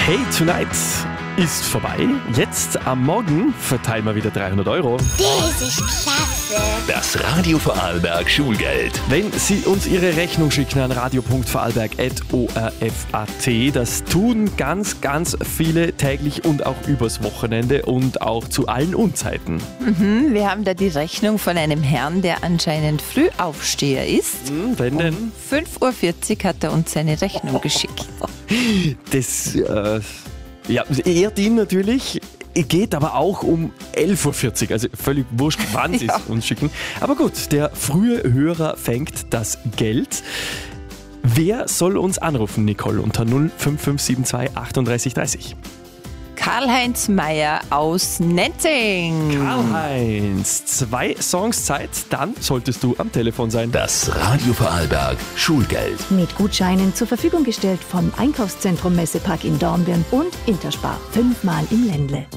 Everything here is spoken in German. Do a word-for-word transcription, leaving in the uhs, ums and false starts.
Hey Tonight ist vorbei. Jetzt am Morgen verteilen wir wieder dreihundert Euro. Das ist klasse. Das Radio Vorarlberg Schulgeld. Wenn Sie uns Ihre Rechnung schicken an radio punkt vorarlberg at o r f punkt a t, das tun ganz, ganz viele täglich und auch übers Wochenende und auch zu allen Unzeiten. Mhm, wir haben da die Rechnung von einem Herrn, der anscheinend Frühaufsteher ist. Hm, wenn denn? Um fünf Uhr vierzig hat er uns seine Rechnung geschickt. Das, äh, ja, ehrt ihn natürlich. Geht aber auch um elf Uhr vierzig, also völlig wurscht, wann sie Ja. es uns schicken. Aber gut, der frühe Hörer fängt das Geld. Wer soll uns anrufen, Nicole, unter null fünf fünf sieben zwei achtunddreißig dreißig? Karl-Heinz Meier aus Netzing. Karl-Heinz, zwei Songs Zeit, dann solltest du am Telefon sein. Das Radio Vorarlberg Schulgeld. Mit Gutscheinen zur Verfügung gestellt vom Einkaufszentrum Messepark in Dornbirn und Interspar. Fünfmal im Ländle.